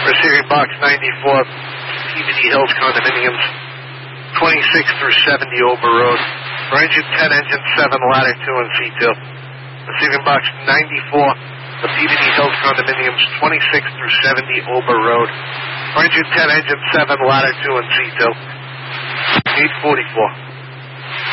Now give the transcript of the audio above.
Receiving box 94, Peabody Hills condominiums, 26 through 70 Ober Road. For engine 10, engine 7, ladder 2 and C2. Receiving box 94, the Peabody Hills condominiums, 26 through 70 Ober Road. For engine 10, engine 7, ladder 2 and C2. 844.